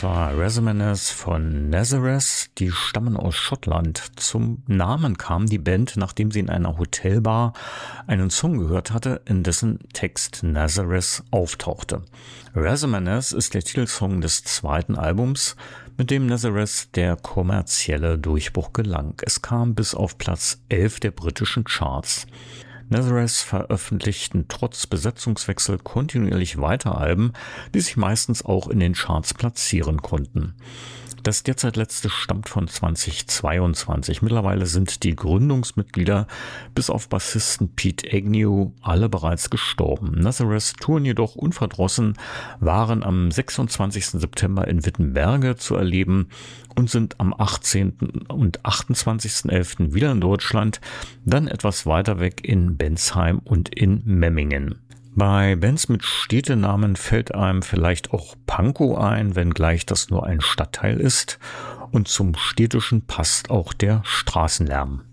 Das war Resonance von Nazareth. Die stammen aus Schottland. Zum Namen kam die Band, nachdem sie in einer Hotelbar einen Song gehört hatte, in dessen Text Nazareth auftauchte. Resonance ist der Titelsong des zweiten Albums, mit dem Nazareth der kommerzielle Durchbruch gelang. Es kam bis auf Platz 11 der britischen Charts. Nazareth veröffentlichten trotz Besetzungswechsel kontinuierlich weiter Alben, die sich meistens auch in den Charts platzieren konnten. Das derzeit letzte stammt von 2022. Mittlerweile sind die Gründungsmitglieder bis auf Bassisten Pete Agnew alle bereits gestorben. Nazareth touren jedoch unverdrossen, waren am 26. September in Wittenberge zu erleben und sind am 18. und 28.11. wieder in Deutschland, dann etwas weiter weg in Bensheim und in Memmingen. Bei Bands mit Städtenamen fällt einem vielleicht auch Pankow ein, wenngleich das nur ein Stadtteil ist. Und zum Städtischen passt auch der Straßenlärm.